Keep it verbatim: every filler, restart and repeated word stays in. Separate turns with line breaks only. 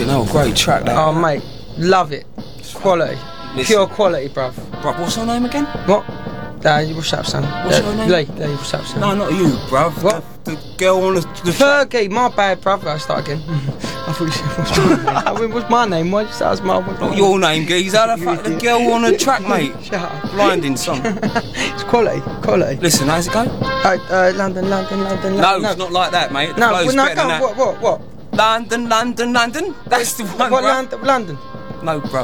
Fucking hell, great track that.
Oh mate, love it. Quality.
Listen.
Pure quality, bruv.
Bruv, what's her name again?
What? Uh, what's up, son?
What's
uh,
your name?
Lee, Lee, what's up, son?
No, not you, bruv.
What?
The, the girl on the, the track.
Fergie, my bad, bruv. I start again. I thought you said, what's my name? I mean, what's my name? Why'd you say that's my what's my
Not your name, geezer. The, fuck, the girl on the track, mate.
Shut up.
Blinding song.
It's quality, quality.
Listen, how's it go?
Uh, uh, London, London, London,
No,
London.
it's not like that, mate. The
No,
flow's
well, no,
better
go
than
on.
that.
What, what, what?
London, London, London. That's the one,
What,
bruv.
London, London?
No, bruv.